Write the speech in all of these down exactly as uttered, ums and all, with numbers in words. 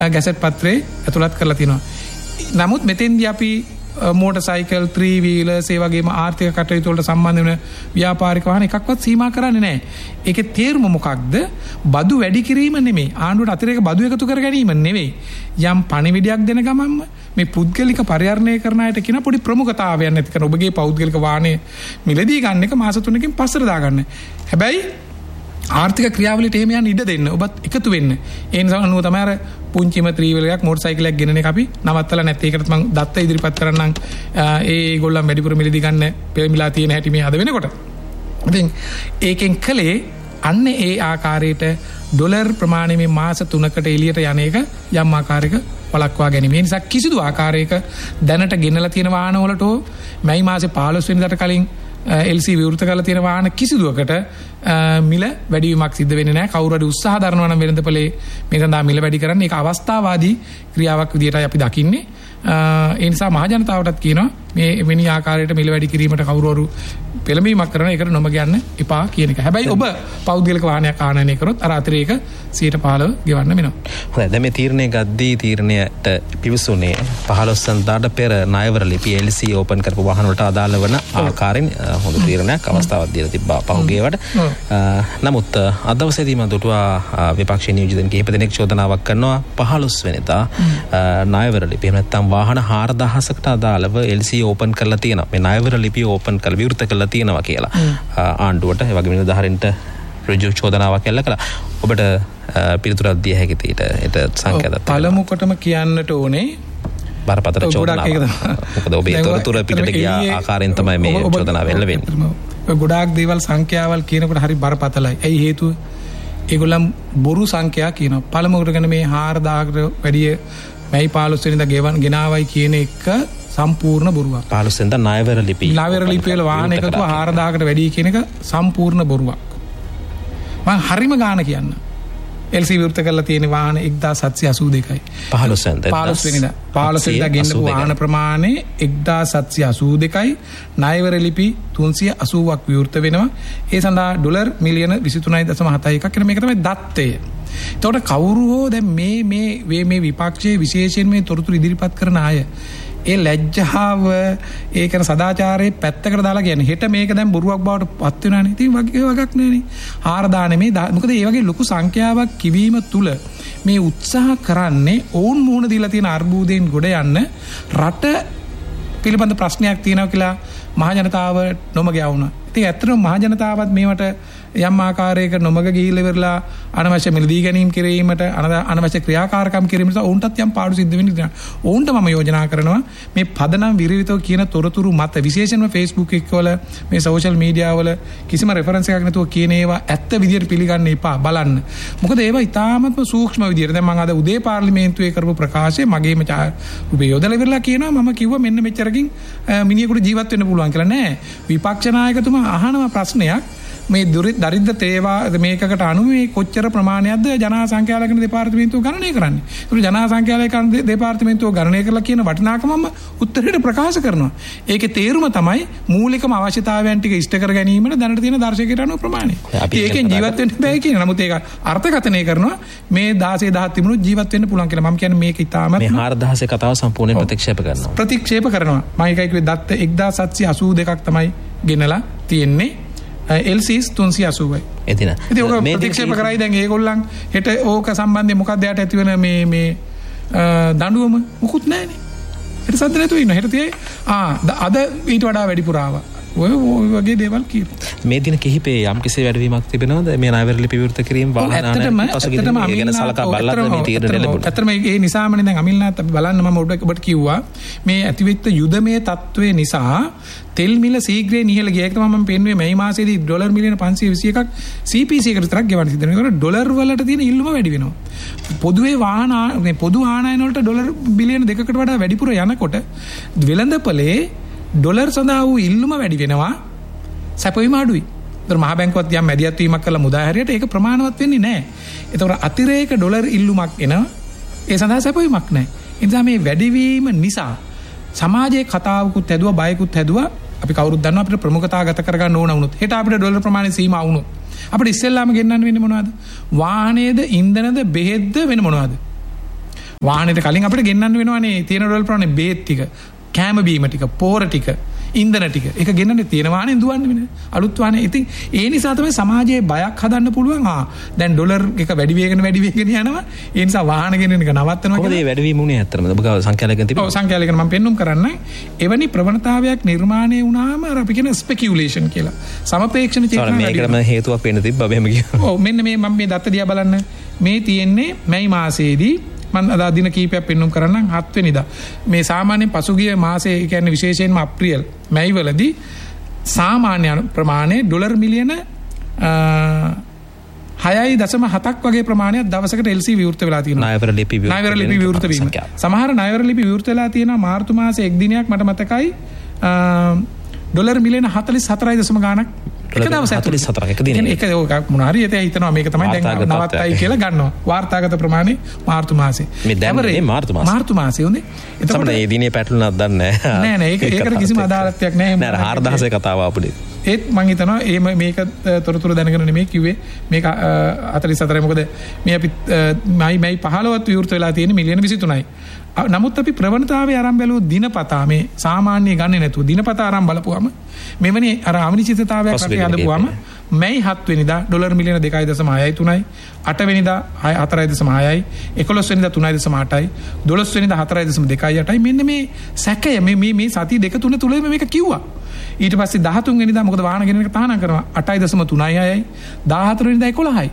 Gazette පත්‍රයේ ඇතුළත් කරලා තියෙනවා. නමුත් මෙතෙන්දී අපි මෝටර් සයිකල්, ත්‍රී වීලර්ස්, ඒ වගේම ආර්ථික කටයුතු වලට සම්බන්ධ වෙන ව්‍යාපාරික වාහන එකක්වත් සීමා කරන්නේ නැහැ. ඒකේ තේරුම මොකක්ද? බදු වැඩි කිරීම නෙමෙයි. ආණ්ඩුවට අතිරේක බදු එකතු කර ගැනීම නෙමෙයි. යම් පණිවිඩයක් දෙන ගමන්ම මේ පුද්ගලික පරිහරණය කරන අයට කියන පොඩි ප්‍රමුඛතාවයක් නැති කරන ඔබගේ පෞද්ගලික වාහනේ මිලදී ගන්න එක මාස තුනකින් පස්සට දාගන්න. හැබැයි ආර්ථික ක්‍රියාවලියට එහෙම යන්න ඉඩ දෙන්න. ඔබත් එකතු වෙන්න. ඒ නිසා අනුව තමයි අර පුංචිම ත්‍රී වීලරයක් මෝටර් සයිකලයක් ගෙනන එක අපි නවත්තලා නැත්තේ. ඒකට මම දත්ත ඉදිරිපත් කරන්නම්. ඒ ඒගොල්ලන් වැඩිපුර මිලදී ගන්න පෙළමිලා තියෙන හැටි මේ අද වෙනකොට. ඉතින් ඒකෙන් කලේ අන්න ඒ ආකාරයට ඩොලර් ප්‍රමාණය මේ මාස තුනකට එළියට යන එක යම් ආකාරයක වළක්වා ගැනීම. ඒ නිසා කිසිදු ආකාරයක දැනට ගෙනලා තියෙන වාහන වලට මැයි මාසේ පහළොස් වෙනිදාට කලින් එල් සී විවෘත කරලා තියෙන වාහන කිසිදුවකට මිල වැඩිවීමක් සිද්ධ වෙන්නේ නැහැ. කවුරු හරි උත්සාහ දරනවා නම් වෙළඳපොලේ මේ සඳහා මිල වැඩි කරන්න ඒක අවස්ථාවාදී ක්‍රියාවක් විදියටයි අපි දකින්නේ. ඒ නිසා මහ ජනතාවටත් කියනවා මේ මෙනි ආකාරයට මිල වැඩි කිරීමට කවුරුවරු පෙළඹීමක් කරන එකට නොම යන්න එපා කියන එක. හැබැයි ඔබ පෞද්ගලික වාහනයක් ආනයනය කරොත් අර අතිරේක සියයට පහළොව ගෙවන්න වෙනවා. හොඳයි. දැන් මේ තීරණය ගද්දී තීරණයට පිවිසුනේ පහළොස් වෙනිදාට පෙර ණයවර ලිපි එල් සී ඕපන් කරපු වාහන වලට අදාළ වන ආකාරයෙන් හොඳ තීරණයක් අවස්ථාවක් දීලා තිබ්බා පහුගියවට. නමුත් අද දවසේදී මම දුටුවා විපක්ෂීය නියෝජිතන් කිහිප දෙනෙක් චෝදනාවක් කරනවා පහළොස් වෙනිදා ණයවර ලිපි එහෙම නැත්නම් වාහන හාරදහසකට අදාළව එල් සී ඕපන් කරලා තියෙනවා. මේ ණයවර ලිපි ඕපන් කරලා විවෘත කරලා තියෙනවා කියලා ආණ්ඩුවට ඒ වගේම නිලධාරීන්ට ඍජු චෝදනාවක් එල්ල කළා. ඔබට පිළිතුරක් දිය හැකි තීට ඒට සංකේතයක් පළමුකොටම කියන්නට ඕනේ බරපතල චෝදනාවක්. මොකද ඔබේ තොරතුරු පිටට ගිය ආකාරයෙන් තමයි මේ චෝදනාව එල්ල වෙන්නේ. ගොඩාක් දේවල් සංඛ්‍යාවල් කියනකොට හරි බරපතලයි. ඇයි හේතුව? ඒගොල්ලන් බොරු සංඛ්‍යා කියනවා. පළමුවට ගන්න මේ හාරදාහකට වැඩිය මැයි පහළොස් වෙනිදා ගෙවන් ගෙනාවයි කියන එක සම්පූර්ණ බොරුවක්. පහළොස් වෙනිදා ණයවර ලිපි. ණයවර ලිපි වල වාහන එකතුව හාරදාහකට වැඩි කියන එක සම්පූර්ණ බොරුවක්. මම හරිම ගාන කියන්න. එල් සී විවෘත කරලා තියෙන වාහන එක්දාස් හත්සිය අසූ දෙකයි. පහළොස් වෙනිදා. පහළොස් වෙනිදා. පහළොස් වෙනිදා ගෙන්නපු වාහන ප්‍රමාණය එක්දාස් හත්සිය අසූ දෙකයි. ණයවර ලිපි තුන්සිය අසූවක් විවෘත වෙනවා. ඒ සඳහා ඩොලර් මිලියන විසි තුනයි දශම හතයි එකක් කියන මේක තමයි දත්තය. එතකොට කවුරු හෝ දැන් මේ මේ මේ විපක්ෂයේ විශේෂයෙන් මේ තොරතුරු ඉදිරිපත් කරන අය ඒ ලැජ්ජාව ඒ කරන සදාචාරයේ පැත්තකට දාලා කියන්නේ හෙට මේක දැන් බොරුවක් බවට පත් වෙනානේ. ඉතින් වගේ වගක් නෑනේ. හාරදාන මේ මොකද මේ වගේ ලොකු සංඛ්‍යාවක් කිවීම තුල මේ උත්සාහ කරන්නේ ඕන් මුහුණ දීලා තියෙන අර්බුදයෙන් ගොඩ යන්න රට පිළිබඳ ප්‍රශ්නයක් තියෙනවා කියලා මහ ජනතාව නොමග යවුණා. ඉතින් ඇත්තටම මහ ජනතාවත් මේවට යම් ආකාරයක නොමග ගිහිල්ලා ඉවරලා අනවශ්‍ය මිලදී ගැනීම කිරීමට අනවශ්‍ය ක්‍රියාකාරකම් කිරීමට ඔවුන්ටත් යම් පාඩු සිද්ධ වෙනවා. ඔවුන්ට මම යෝජනා කරනවා මේ පදනම් විරහිතව කියන තොරතුරු මත විශේෂයෙන්ම Facebook එකවල මේ සෝෂල් මීඩියා වල කිසිම රෙෆරන්ස් එකක් නැතුව කියන ඒවා ඇත්ත විදියට පිළිගන්න එපා බලන්න. මොකද ඒවා ඉතාමත්ම සූක්ෂම විදියට දැන් මම අද උදේ පාර්ලිමේන්තුවේ කරපු ප්‍රකාශය මගේම රුපියල් යොදලා ඉවරලා කියනවා මම කිව්වා මෙන්න මෙච්චරකින් මිනිහෙකුට ජීවත් වෙන්න පුළුවන් කියලා. නෑ. විපක්ෂ නායකතුමා අහනවා ප්‍රශ්නයක් මේ දරිද්‍ර තේවා මේකකට අනුව මේ කොච්චර ප්‍රමාණයක්ද ජනයා සංඛ්‍යාලකන දෙපාර්තමේන්තුව ගණනය කරන්නේ. ඒක ජනයා සංඛ්‍යාලකන දෙපාර්තමේන්තුව ගණනය කරලා කියන වටිනාකමම උත්තරයට ප්‍රකාශ කරනවා. ඒකේ තේරුම තමයි මූලිකම අවශ්‍යතාවයන් ටික ඉෂ්ට කර ගැනීමට දැනට තියෙන දර්ශකයට අනුව ප්‍රමාණය. ඒකෙන් ජීවත් වෙන්න බෑ කියන. නමුත් ඒක අර්ථකථනය කරනවා මේ දහසේ දහයක් තිබුණොත් ජීවත් වෙන්න පුළුවන් කියලා. මම කියන්නේ මේක ඉතාමත් මේ හාරදහසේ කතාව සම්පූර්ණයෙන් ප්‍රතික්ෂේප කරනවා. ප්‍රතික්ෂේප කරනවා. මම එකයි කිව්වේ දත්ත එක්දාස් හත්සිය අසූ දෙකක් තමයි ගෙනලා තියෙන්නේ. එල් සී තුන්සිය අසූවයි. එදින. ඉතින් ඔක ප්‍රතික්ෂේප කරයි දැන් ඒගොල්ලන් හෙට ඕක සම්බන්ධයෙන් මොකක්ද යට ඇති වෙන මේ මේ දඬුවම මුකුත් නැහැනේ. හෙට සද්ද නැතුව ඉන්න. හෙට තියයි ආ අද ඊට වඩා වැඩිපුර ආවා. ඔය වගේ දේවල් කියනවා. මේ දින කිහිපේ යම් කිසි වැඩිවීමක් තිබෙනවද මේ ණයවර ලිපි විවෘත කිරීම වාහන පසුගියම ඒ ගැන සලකා බලලා මේ තීරණය ලැබුණා. ඇත්තටම ඒ නිසාමනේ දැන් අමිල්නාත් අපි බලන්න මම ඔබට කිව්වා මේ ඇතිවෙච්ච යුදමය තත්ත්වයේ නිසා තෙල් මිල ශීඝ්‍රයෙන් ඉහළ ගියා. ඒක තමයි මම පෙන්වුවේ මේ මාසෙදී ඩොලර් මිලියන පන්සිය විසි එකක් සී පී සී එකට විතරක් ගෙවන්න සිද්ධ වෙනවා. ඒකට ඩොලර් වලට තියෙන ඉල්ලුම වැඩි වෙනවා. පොදුවේ වාහන මේ පොදු ආනයන වලට ඩොලර් බිලියන දෙකකට වඩා වැඩිපුර යනකොට වෙළඳපොලේ ඩොලර් සඳහා වූ ඉල්ලුම වැඩි වෙනවා. සැපවීම අඩුයි. ඒතර මහ බැංකුවත් යම් මැදිහත් වීමක් කළා මුදා හැරියට ඒක ප්‍රමාණවත් වෙන්නේ නැහැ. ඒතර අතිරේක ඩොලර් ඉල්ලුමක් එනවා. ඒ සඳහා සැපවීමක් නැහැ. ඒ නිසා මේ වැඩිවීම නිසා සමාජයේ කතාවකුත් හැදුවා බයකුත් හැදුවා. අපි කවුරුත් දන්නවා අපිට ප්‍රමුඛතාව ගත කරගන්න ඕන වුණොත් හෙට අපිට ඩොලර් ප්‍රමාණය සීමා වුණොත් අපිට ඉස්සෙල්ලාම ගෙන්නන්න වෙන්නේ මොනවද? වාහනයේද ඉන්ධනද බෙහෙත්ද වෙන මොනවද? වාහනේට කලින් අපිට ගෙන්නන්න වෙනවනේ තියෙන ඩොලර් ප්‍රමාණය බේත් ටික, කෑම බීම ටික, පෝර ටික, ඉන්ධන ටික. ඒක ගෙන්නන්නේ තියෙන වාහනේ දුවන්නේ වෙන. අලුත් වාහනේ. ඉතින් ඒ නිසා තමයි සමාජයේ බයක් හදන්න පුළුවන්. ආ දැන් ඩොලර් එක වැඩි වේගෙන වැඩි වේගෙන යනවා. ඒ නිසා වාහන ගෙනෙන එක නවත්තනවා කියලා. කොහොමද මේ වැඩි වීම උනේ ඇත්තටම? ඔබ ගාව සංඛ්‍යාලයකින් තිබෙනවා. ඔව් සංඛ්‍යාලයකින් මම පෙන්눔 කරන්න. එවැනි ප්‍රවණතාවයක් නිර්මාණය වුණාම අර අපි කියන ස්පෙකියුලේෂන් කියලා. සමපේක්ෂණ චේතනාව. මේකටම හේතුවක් වෙන්න තිබ්බා මෙහෙම කියනවා. ඔව් මෙන්න මේ මම මේ දත්ත දිහා බලන්න. මේ තියෙන්නේ මැයි මාසයේදී මම අද දින කීපයක් පෙන්눔 කරන්නම්. හත් වෙනිදා මේ සාමාන්‍ය පසුගිය මාසයේ කියන්නේ විශේෂයෙන්ම අප්‍රේල් මැයි වලදී සාමාන්‍ය ප්‍රමාණය ඩොලර් මිලියන හයයි දශම හතක් වගේ ප්‍රමාණයක් දවසකට එල් සී විවෘත වෙලා තියෙනවා. ණයවර ලිපි විවෘත ණයවර ලිපි විවෘත වීම. සමහර ණයවර ලිපි විවෘත වෙලා තියෙනවා මාර්තු මාසයේ එක් දිනයක් මට මතකයි ඩොලර් මිලියන හතළිස් හතරයි දශම ගාණක් එක දවසට හතළිස් හතරක් එක දිනයක. ඒක ඒක මොන හරි එතන හිතනවා මේක තමයි දැන් නවත්තයි කියලා ගන්නවා. වාර්තාගත ප්‍රමාණය මාර්තු මාසේ. මේ දැන් මේ මාර්තු මාසේ. මාර්තු මාසේ උනේ. එතකොට මේ දිනේ පැටලුණාද දන්නේ නැහැ. නෑ නෑ ඒක ඒකට කිසිම අදාළත්වයක් නැහැ. නෑ හාරදහසේ කතාව ආපුනේ. ඒත් මම හිතනවා මේ මේක තොරතුරු දැනගෙන නෙමෙයි කිව්වේ මේක හතළිස් හතරයි මොකද මේ අපි මයි මයි පහළොවත් විවෘත වෙලා තියෙන මිලියන විසි තුනයි. නමුත් අපි ප්‍රවණතාවයේ ආරම්භ බැලුවොත් දිනපතා මේ සාමාන්‍ය ගන්නේ නැතුව දිනපතා ආරම්භ බලපුවාම මෙවැනි අර අවිනිශ්චිතතාවයක් රටේ හදපුවාම මැයි හත් වෙනිදා ඩොලර් මිලියන දෙකයි දශම හයයි තුනයි, අට වෙනිදා හතරයි දශම හයයි, එකොළොස් වෙනිදා තුනයි දශම අටයි, දොළොස් වෙනිදා හතරයි දශම දෙකයි අටයි. මෙන්න මේ සැකය මේ මේ මේ සති දෙක තුන තුලම මේක කිව්වා. ඊට පස්සේ දහතුන් වෙනිදා මොකද වාහන ගෙනෙන එක තහනම් කරනවා අටයි දශම තුනයි හයයි, දහහතර වෙනිදා එකොළහයි.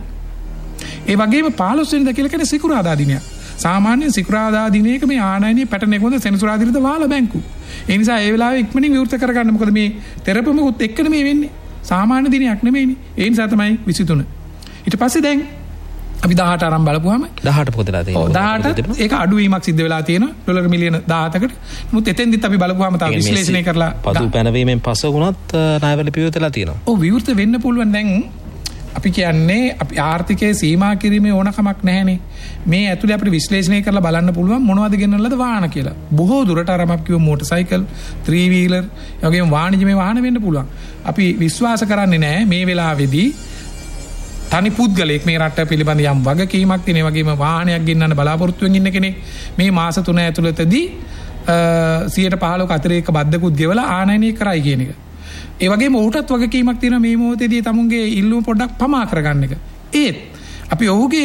ඒ වගේම පහළොස් වෙනිදා කියලා කියන්නේ සිකුරාදා දිනයක්. සාමාන්‍යයෙන් සිකුරාදා දිනයක මේ ආනයනීය පැටර්න් එක හොඳ සෙනසුරාදා දිනද වාල බැංකු. ඒ නිසා ඒ වෙලාවේ ඉක්මනින් විවෘත කරගන්න. මොකද මේ තෙරපමුකුත් එක්කනේ මේ වෙන්නේ. සාමාන්‍ය දිනයක් නෙමෙයිනේ. ඒ නිසා තමයි විසි තුන. ඊට පස්සේ දැන් අපි දහඅට ආරම්භ බලපුවාම දහඅට පොතලා තියෙනවා. දහඅට ඒක අඩුවීමක් සිද්ධ වෙලා තියෙනවා. ඩොලර් මිලියන දහඅතකට. නමුත් එතෙන්දිත් අපි බලපුවාම තව විශ්ලේෂණය කරලා පසු පැනවීමෙන් පස්ව වුණත් ණයවල පියවිතලා තියෙනවා. ඔව් විවෘත වෙන්න පුළුවන්. දැන් අපි කියන්නේ අපි ආර්ථිකයේ සීමා කිරීමේ ඕනකමක් නැහැනේ. මේ ඇතුලේ අපිට විශ්ලේෂණය කරලා බලන්න පුළුවන් මොනවද ගෙන්නන්නලද වාහන කියලා. බොහෝ දුරට අර අපි කිව්ව මෝටර් සයිකල්, ත්‍රී වීලර්, ඒ වගේම වාණිජමය වාහන වෙන්න පුළුවන්. අපි විශ්වාස කරන්නේ නැහැ මේ වෙලාවේදී තනි පුද්ගලයෙක් මේ රට පිළිබඳ යම් වගකීමක් තියෙන, ඒ වගේම වාහනයක් ගෙන්නන්න බලාපොරොත්තුෙන් ඉන්න කෙනෙක් මේ මාස තුන ඇතුළතදී සියයට පහළොක අතිරේක බද්දකුත් ගෙවලා ආනයනය කරයි කියන එක. ඒ වගේම ඔහුටත් වගකීමක් තියෙනවා මේ මොහොතේදී තමුන්ගේ ඉල්ලුම පොඩ්ඩක් පමා කරගන්න එක. ඒත් අපි ඔහුගේ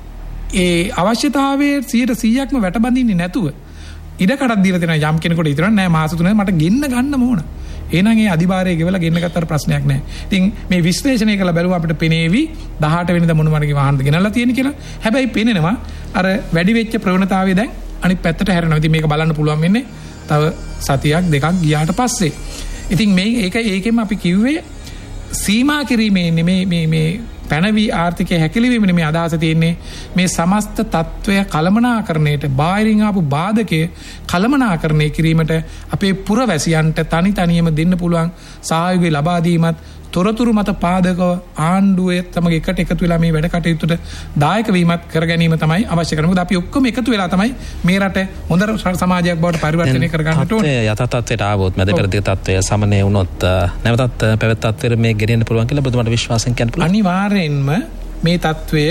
ඒ අවශ්‍යතාවයේ සියයට සීයක්ම වැටබඳින්නේ නැතුව ඉඩකඩක් දීලා තියෙනවා යම් කෙනෙකුට හිතනවා නෑ මාස තුනේ මට ගෙන්න ගන්න ඕන. එහෙනම් ඒ අධිභාරය ගෙවලා ගෙන්න ගත්තට ප්‍රශ්නයක් නෑ. ඉතින් මේ විශ්ලේෂණය කරලා බැලුවා අපිට පෙනේවි දහඅට වෙනිදා මොන මරගේ වාහනද ගෙනල්ලා තියෙන්නේ කියලා. හැබැයි පෙනෙනවා අර වැඩි වෙච්ච ප්‍රවණතාවය දැන් අනිත් පැත්තට හැරෙනවා. ඉතින් මේක බලන්න පුළුවන් වෙන්නේ තව සතියක් දෙකක් ගියාට පස්සේ. ඉතින් මේ ඒක ඒකෙම අපි කිව්වේ සීමා කිරීමේ නෙමේ මේ මේ පැනවි ආර්ථිකය හැකිලිවීම නෙමේ අදහස තියෙන්නේ මේ සමස්ත තත්වය කළමනාකරණයට බාහිරින් ආපු බාධකයේ කළමනාකරණය කිරීමට අපේ පුරවැසියන්ට තනි තනියම දෙන්න පුළුවන් සහයෝගය ලබා දීමත් තොරතුරු මත පාදකව ආණ්ඩුවේ තමගේ එකට එකතු වෙලා මේ වැඩ කටයුතුට දායක වීමත් කර ගැනීම තමයි අවශ්‍ය කරන්නේ. මොකද අපි ඔක්කොම එකතු වෙලා තමයි මේ රට හොඳ සමාජයක් බවට පරිවර්තනය කර ගන්නට ඕනේ. යථා තත්ත්වයට ආවොත් මැද පෙරදිග තත්ත්වය සමනය වුණොත් නැවතත් පැවැත් තත්ත්වෙට මේ ගෙනියන්න පුළුවන් කියලා ඔබතුමාට විශ්වාසයෙන් කියන්න පුළුවන්. අනිවාර්යෙන්ම මේ තත්ත්වය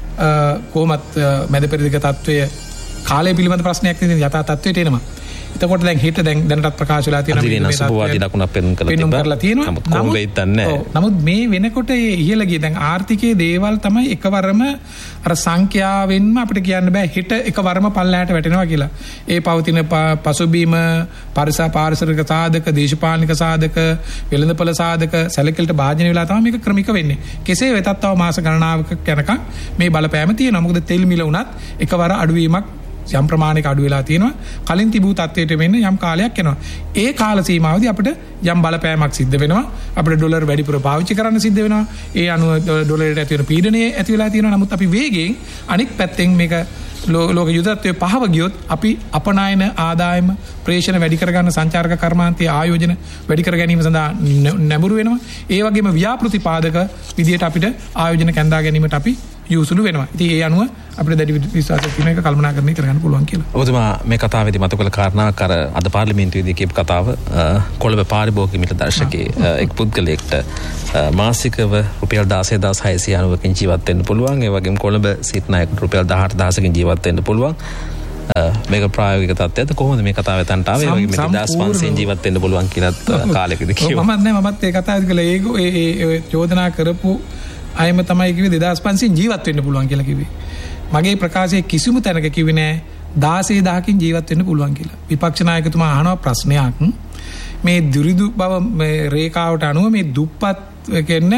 කොහොමත් මැද පෙරදිග තත්ත්වය කාලය පිළිබඳ ප්‍රශ්නයක් නෙවෙයි යථා තත්ත්වයට එනවා. එතකොට දැන් හිත දැන් දැනටත් ප්‍රකාශ වෙලා තියෙනවා මේ සුබවාදී දකුණක් පෙන්වන්න කරලා තියෙනවා. නමුත් කොහොම වෙයිද නැහැ. නමුත් මේ වෙනකොට ඉහළ ගිය දැන් ආර්ථිකයේ දේවල් තමයි එකවරම අර සංඛ්‍යාවෙන්ම අපිට කියන්න බෑ හිත එකවරම පල්ලහැට වැටෙනවා කියලා. ඒ පවතින පසුබිම පරිසර පාරිසරික සාධක, දේශපාලනික සාධක, වෙළඳපොළ සාධක සැලකිලිට භාජනය වෙලා තමයි මේක ක්‍රමික වෙන්නේ. කෙසේ වෙතත් තව මාස ගණනාවක යනකම් මේ බලපෑම තියෙනවා. මොකද තෙල් මිල උනත් එකවර අඩුවීමක් යම් ප්‍රමාණයක අඩු වෙලා තියෙනවා. කලින් තිබූ තත්ත්වයට වෙන්න යම් කාලයක් යනවා. ඒ කාල සීමාවදී අපිට යම් බලපෑමක් සිද්ධ වෙනවා. අපිට ඩොලර් වැඩිපුර පාවිච්චි කරන්න සිද්ධ වෙනවා. ඒ අනුව ඩොලරයට ඇති වෙන පීඩනය ඇති වෙලා තියෙනවා. නමුත් අපි වේගයෙන් අනික් පැත්තෙන් මේක ලෝක යුදත්වයේ පහව ගියොත් අපි අපනායන ආදායම ප්‍රේෂණ වැඩි කරගන්න සංචාරක කර්මාන්තයේ ආයෝජන වැඩි කර ගැනීම සඳහා නැඹුරු වෙනවා. ඒ වගේම ව්‍යාපෘති පාදක විදියට අපිට ආයෝජන කැඳා ගැනීමට අපි යොසුළු වෙනවා. ඉතින් ඒ අනුව අපිට දැඩි විශ්වාසයක් තියෙන එක කල්පනාකරණය කරගන්න පුළුවන් කියලා. ඔබතුමා මේ කතාවේදී මතු කළ කාරණාවක් අර අද පාර්ලිමේන්තුවේදී කියපු කතාව කොළඹ පාරිභෝගික මිල දර්ශකයේ එක් පුද්ගලයෙක්ට මාසිකව රුපියල් දාසය දහස් හයසිය අනූවකින් ජීවත් වෙන්න පුළුවන්. ඒ වගේම කොළඹ සිට නායකට රුපියල් දහඅට දහසකින් ජීවත් වෙන්න පුළුවන්. මේක ප්‍රායෝගික තත්ත්වයක්ද කොහොමද මේ කතාව එතනට ආවේ? ඒ වගේ මේ දෙදාස් පන්සියෙන් ජීවත් වෙන්න පුළුවන් කියලා කාලෙකදී කිව්වා. මමත් නෑ මමත් ඒ කතාවද කියලා ඒක ඒ චෝදනා කරපු අයම තමයි කිව්වේ දෙදාස් පන්සියෙන් ජීවත් වෙන්න පුළුවන් කියලා කිව්වේ. මගේ ප්‍රකාශයේ කිසිම තැනක කිව්වේ නෑ දාසය දහකින් ජීවත් වෙන්න පුළුවන් කියලා. විපක්ෂ නායකතුමා අහනවා ප්‍රශ්නයක් මේ දුරිදු බව රේඛාවට අනුව මේ දුප්පත් කියන්නේ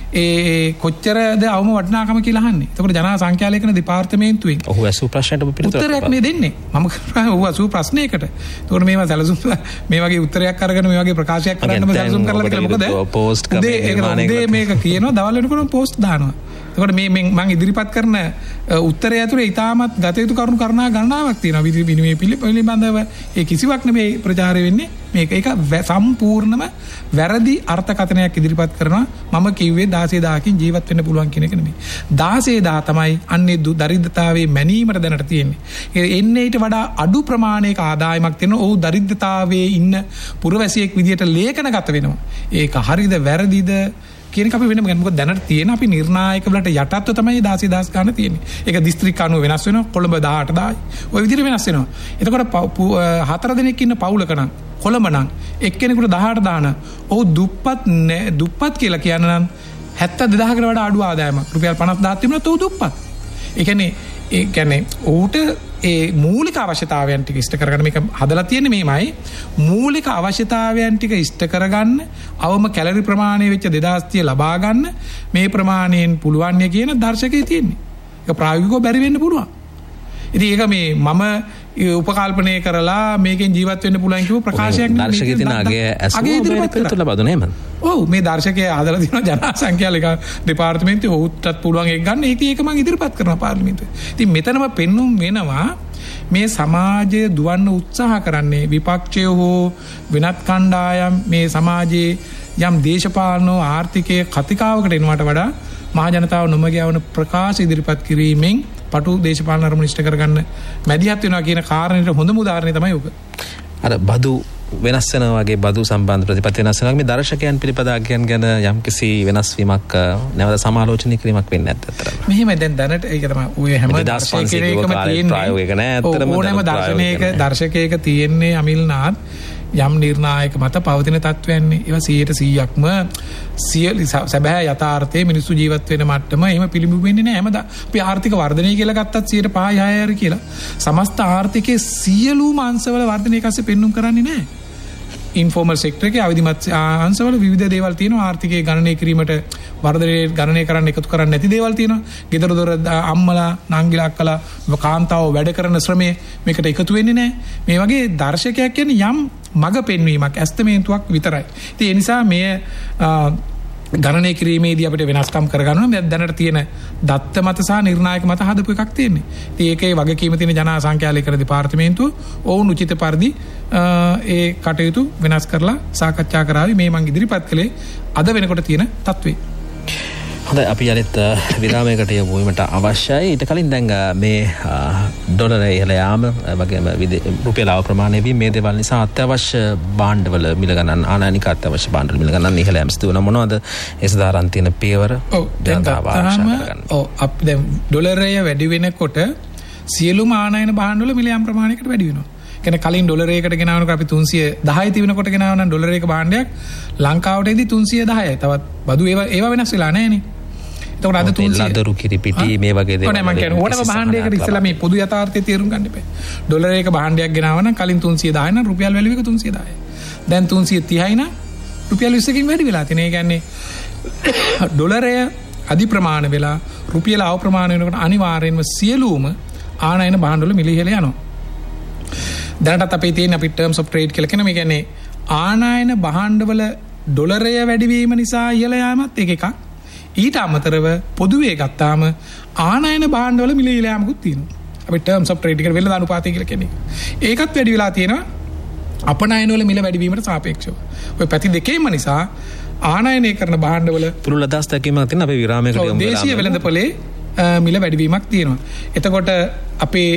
ඒ කොච්චරද අවම වටිනාකම කියලා අහන්නේ. එතකොට ජන සංඛ්‍යාලේඛන දෙපාර්තමේන්තුවෙන් ඔහු ඇසූ ප්‍රශ්නයට ඔබ පිළිතුරක් උත්තරයක් නේ දෙන්නේ. මම ඔහු ඇසූ ප්‍රශ්නයකට. එතකොට මේවා සැලසුම් මේ වගේ උත්තරයක් අරගෙන මේ වගේ ප්‍රකාශයක් කරන්න සැලසුම් කරලා කියලා මොකද? පෝස්ට් කරන්නේ මේක කියනවා දවල් වෙනකොට පෝස්ට් දානවා. එතකොට මේ මම ඉදිරිපත් කරන උත්තරය ඇතුලේ ඉතාමත් ගත යුතු කරුණු කරනා ගණනාවක් තියෙනවා. විනිමය පිළිබඳව ඒ කිසිවක් නෙමෙයි ප්‍රචාරය වෙන්නේ. මේක ඒක සම්පූර්ණම වැරදි අර්ථකථනයක් ඉදිරිපත් කරනවා. මම කිව්වේ දාසය දහකින් ජීවත් වෙන්න පුළුවන් කියන එක නෙමෙයි. දාසය දහ තමයි අන්නේ දරිද්‍රතාවයේ මැනීමට දැනට තියෙන්නේ. ඒ එන්නේ ඊට වඩා අඩු ප්‍රමාණයක ආදායමක් තියෙනවා. ඔහු දරිද්‍රතාවයේ ඉන්න පුරවැසියෙක් විදියට ලේඛනගත වෙනවා. ඒක හරිද වැරදිද කියන එක අපි වෙනම ගන්න. මොකද දැනට තියෙන අපි නිර්ණායක වලට යටත්ව තමයි දාසය දහස් ගන්න තියෙන්නේ. ඒක දිස්ත්‍රික් අනුව වෙනස් වෙනවා. කොළඹ දහඅට දායි. ওই විදිහට වෙනස් වෙනවා. එතකොට හතර දෙනෙක් ඉන්න පවුලක නම් කොළඹ නම් එක්කෙනෙකුට දහඅට දාන ඔහු දුප්පත් දුප්පත් කියලා කියන නම් හැත්තෑ දෙදාහකට වඩා අඩු ආදායමක් රුපියල් පනස් දහයක් තිබුණත් ඔහු දුප්පත්. ඒ කියන්නේ ඒ කියන්නේ ඔහුට ඒ මූලික අවශ්‍යතාවයන් ටික ඉෂ්ට කරගන්න මේක හදලා තියෙන්නේ මේමයි. මූලික අවශ්‍යතාවයන් ටික ඉෂ්ට කරගන්න අවම කැලරි ප්‍රමාණය වෙච්ච දෙදාස් තිහ ලබා ගන්න මේ ප්‍රමාණයෙන් පුළුවන් ය කියන දර්ශකයේ තියෙන්නේ. ඒක ප්‍රායෝගිකව බැරි වෙන්න පුළුවන්. ඉතින් ඒක මේ මම උපකල්පනය කරලා මේකෙන් ජීවත් වෙන්න පුළුවන් කියපු ප්‍රකාශයක් නෙමෙයි. දර්ශකයේ තියෙන අගය ඇසුම ලබා දුන්නේ මම. ඔව් මේ දර්ශකයේ හදලා තියෙන ජන සංඛ්‍යාලේක දෙපාර්තමේන්තුවේ ඔහුටත් පුළුවන් එක ගන්න. ඒක ඒක මම ඉදිරිපත් කරනවා පාර්ලිමේන්තුවේ. ඉතින් මෙතනම පෙන්눔 වෙනවා මේ සමාජය දුවන්න උත්සාහ කරන්නේ විපක්ෂය හෝ වෙනත් කණ්ඩායම් මේ සමාජයේ යම් දේශපාලන ආර්ථිකයේ කතිකාවකට එනවට වඩා මහ ජනතාව නොමග යවන ප්‍රකාශ ඉදිරිපත් කිරීමෙන් පටු දේශපාලන අරමුණු ඉෂ්ට කරගන්න මැදිහත් වෙනවා කියන කාරණේට හොඳම උදාහරණය තමයි ඔක. අර බදු වෙනස් වෙන වගේ බදු සම්බන්ධ ප්‍රතිපත්ති වෙනස් වෙනවා. මේ දර්ශකයන් පිළිපදාගෙන ගැන යම්කිසි වෙනස් වීමක් නැවත සමාලෝචනය කිරීමක් වෙන්නේ නැද්ද අතරම? මෙහෙම දැන් දැනට ඒක තමයි ඔය හැම දර්ශකයකම තියෙන ප්‍රායෝගික නැහැ අතරම ඕනෑම දර්ශනයක දර්ශකයක තියෙන්නේ අමිල්නාත් යම් නිර්ණායක මත පවතින තත්වයන්නේ. ඒවා සීයට සීයක්ම සියලු සැබෑ යථාර්ථයේ මිනිස්සු ජීවත් වෙන මට්ටම එහෙම පිළිඹු වෙන්නේ නැහැ. හැමදා අපි ආර්ථික වර්ධනය කියලා ගත්තත් සීයට පහයි හයයි හරි කියලා සමස්ත ආර්ථිකයේ සියලුම අංශවල වර්ධනය කස්සේ පෙන්눔 කරන්නේ නැහැ. ඉන්ෆෝමල් සෙක්ටර් එකේ අවදිමත් අංශවල විවිධ දේවල් තියෙනවා. ආර්ථිකයේ ගණනය කිරීමට වර්ධනය ගණනය කරන්න එකතු කරන්න නැති දේවල් තියෙනවා. ගෙදර දොර අම්මලා නංගිලා අක්කලා කාන්තාව වැඩ කරන ශ්‍රමයේ මේකට එකතු වෙන්නේ නැහැ. මේ වගේ දර්ශකයක් කියන්නේ යම් මග පෙන්වීමක් ඇස්තමේන්තුවක් විතරයි. ඉතින් ඒ නිසා මේ ගණනය කිරීමේදී අපිට වෙනස්කම් කරගන්න ඕනේ. දැනට තියෙන දත්ත මත සහ නිර්ණායක මත හදපු එකක් තියෙන්නේ. ඉතින් ඒකේ වගකීම තියෙන ජන සංඛ්‍යාලේඛන දෙපාර්තමේන්තුව ඔවුන් උචිත පරිදි ඒ කටයුතු වෙනස් කරලා සාකච්ඡා කරાવી මේ මං ඉදිරිපත් කළේ අද වෙනකොට තියෙන තත්ත්වේ. හොඳයි අපි යලිත් විරාමයකට යමු වීමට අවශ්‍යයි. ඊට කලින් දැන් මේ ඩොලරය ඉහළ යාම වගේම රුපියල් ආව ප්‍රමාණය වීම මේ දේවල් නිසා අත්‍යවශ්‍ය භාණ්ඩවල මිල ගණන් ආනයනික අත්‍යවශ්‍ය භාණ්ඩවල මිල ගණන් ඉහළ යාම සිදු වෙන මොනවද ඒ සදාරන් තියෙන පියවර? ඔව් දැන් ඔව් අප දැන් ඩොලරය වැඩි වෙනකොට සියලුම ආනයන භාණ්ඩවල මිල යාම ප්‍රමාණයකට වැඩි වෙනවා. කියන්නේ කලින් ඩොලරයකට ගෙනාවනකොට අපි තුන්සිය දහයි තිබෙනකොට ගෙනාව නම් ඩොලරයක භාණ්ඩයක් ලංකාවටදී තුන්සිය දහයයි. තවත් බදු ඒවා ඒවා වෙනස් වෙලා නැහැ නේ. එතකොට අද තුන්සිය ලදරු කිරිපිටි මේ වගේ දේවල් නෑ මම කියන්නේ ඕනම භාණ්ඩයකට ඉස්සලා මේ පොදු යථාර්ථය තේරුම් ගන්න එපා. ඩොලරයක භාණ්ඩයක් ගෙනාව නම් කලින් තුන්සිය දහයි නම් රුපියල් වැලියු එක තුන්සිය දහයයි. දැන් තුන්සිය තිහයි නම් රුපියල් විස්සකින් වැඩි වෙලා තියෙනවා. ඒ කියන්නේ ඩොලරය අධි ප්‍රමාණ වෙලා රුපියල අව ප්‍රමාණ වෙනකොට අනිවාර්යයෙන්ම සියලුම ආනයන භාණ්ඩවල මිල ඉහළ යනවා. දැනටත් අපේ තියෙන අපි ටර්ම්ස් ඔෆ් ට්‍රේඩ් කියලා කියන මේ කියන්නේ ආනයන භාණ්ඩවල ඩොලරය වැඩිවීම නිසා ඉහළ යාමත් එක එකක්. ඊට අමතරව පොදුවේ ගත්තාම ආනයන භාණ්ඩවල මිල ඉහළ යාමකුත් තියෙනවා. අපි ටර්ම්ස් ඔෆ් ට්‍රේඩ් එකට වෙළඳ අනුපාතය කියලා කියන්නේ. ඒකත් වැඩි වෙලා තියෙනවා අපනයන වල මිල වැඩිවීමට සාපේක්ෂව. ඔය පැති දෙකේම නිසා ආනයනය කරන භාණ්ඩවල පුළුල් අදහස් දැකීමක් තියෙන අපේ විරාමයකට යමු. දේශීය වෙළඳපොලේ මිල වැඩිවීමක් තියෙනවා. එතකොට අපේ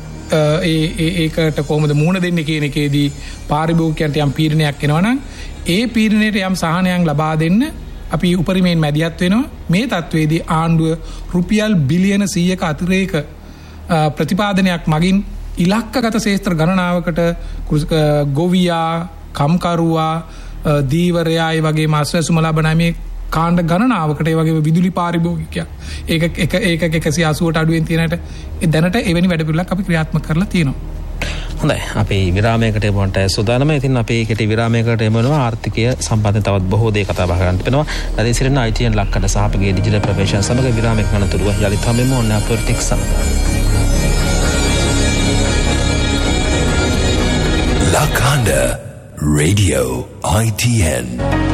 ඒ ඒකට කොහොමද මුහුණ දෙන්නේ කියන එකේදී පාරිභෝගිකයන්ට යම් පීඩනයක් එනවා නම් ඒ පීඩනයට යම් සහනයක් ලබා දෙන්න අපි උපරිමයෙන් මැදිහත් වෙනවා. මේ තත්වයේදී ආණ්ඩුව රුපියල් බිලියන සීයක අතිරේක ප්‍රතිපාදනයක් මගින් ඉලක්කගත ශේත්‍ර ගණනාවකට ගොවියා, කම්කරුවා, දීවරයා ඒ වගේ මාස්වැසුම ලබන මේ කාණ්ඩ ගණනාවකට ඒ වගේ විදුලි පාරිභෝගිකයා ඒක එක ඒක එකසිය අසූවට අඩුවෙන් තියෙනට දැනට එවැනි වැඩපිළිවෙලක් අපි ක්‍රියාත්මක කරලා තියෙනවා. හොඳයි, අපි විරාමයකට එමුන්ට සූදානම. ඉතින් අපි ඒකට විරාමයකට එමුනවා. ආර්ථිකය සම්බන්ධ තවත් බොහෝ දේ කතා බහ කරන්න වෙනවා. රැඳී සිටින I T N ලක්කඩ සහ අපගේ ඩිජිටල් ප්‍රවේශන සමග විරාමයක අනතුරුව යලිත් හමුවෙමු. ඔන්න පොලිටික්ස් සමග. Lakanda Radio I T N